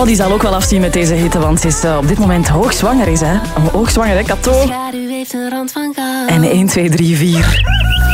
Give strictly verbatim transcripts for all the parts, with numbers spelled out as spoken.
Oh, die zal ook wel afzien met deze hitte, want ze is uh, op dit moment hoogzwanger is, hè. Hoogzwanger, hè, Kato? En één, twee, drie, vier.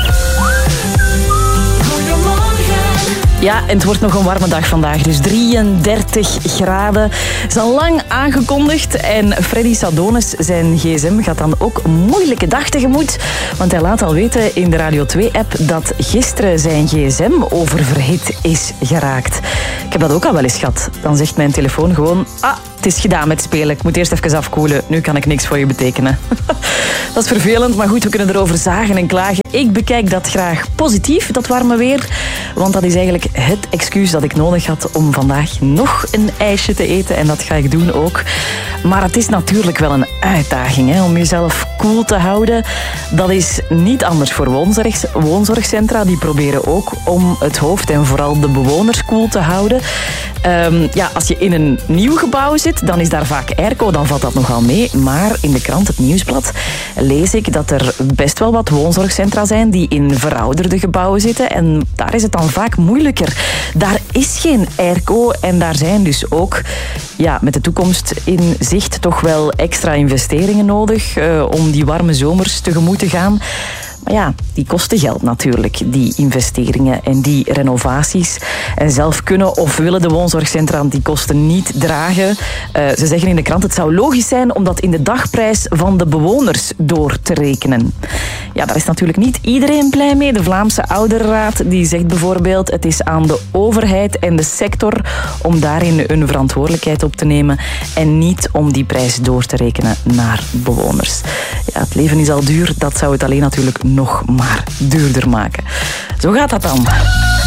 Ja, en het wordt nog een warme dag vandaag, dus drieëndertig graden. Het is al lang aangekondigd en Freddy Sadonis, zijn gsm, gaat dan ook een moeilijke dag tegemoet. Want hij laat al weten in de Radio twee-app dat gisteren zijn gsm oververhit is geraakt. Ik heb dat ook al wel eens gehad. Dan zegt mijn telefoon gewoon, ah, het is gedaan met spelen. Ik moet eerst even afkoelen. Nu kan ik niks voor je betekenen. Dat is vervelend, maar goed, we kunnen erover zagen en klagen. Ik bekijk dat graag positief, dat warme weer. Want dat is eigenlijk het excuus dat ik nodig had om vandaag nog een ijsje te eten. En dat ga ik doen ook. Maar het is natuurlijk wel een uitdaging, hè, om jezelf koel te houden. Dat is niet anders voor woonzorg, woonzorgcentra. Die proberen ook om het hoofd en vooral de bewoners koel te houden. Um, ja, als je in een nieuw gebouw zit, dan is daar vaak airco, dan valt dat nogal mee. Maar in de krant, het Nieuwsblad, lees ik dat er best wel wat woonzorgcentra zijn die in verouderde gebouwen zitten. En daar is het dan vaak moeilijker. Daar is geen airco en daar zijn dus ook, ja, met de toekomst in zicht toch wel extra investeringen nodig uh, om die warme zomers tegemoet te gaan. Maar ja, die kosten geld natuurlijk, die investeringen en die renovaties. En zelf kunnen of willen de woonzorgcentra die kosten niet dragen. Uh, ze zeggen in de krant, het zou logisch zijn om dat in de dagprijs van de bewoners door te rekenen. Ja, daar is natuurlijk niet iedereen blij mee. De Vlaamse Ouderenraad die zegt bijvoorbeeld, het is aan de overheid en de sector om daarin hun verantwoordelijkheid op te nemen en niet om die prijs door te rekenen naar bewoners. Ja, het leven is al duur, dat zou het alleen natuurlijk nog maar duurder maken. Zo gaat dat dan.